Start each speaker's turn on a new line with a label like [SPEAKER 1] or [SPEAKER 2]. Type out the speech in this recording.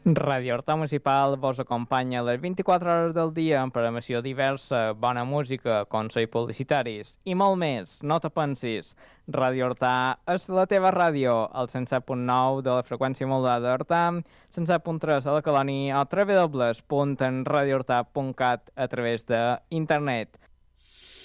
[SPEAKER 1] Ràdio Horta Municipal vos acompanya les 24 hores del dia amb programació diversa, bona música, consells publicitaris i molt més. No te pensis. Ràdio Horta és la teva ràdio, al 107.9 de la freqüència modulada d'Horta, 107.3 a la Colònia o www.radiohorta.cat a través d'internet.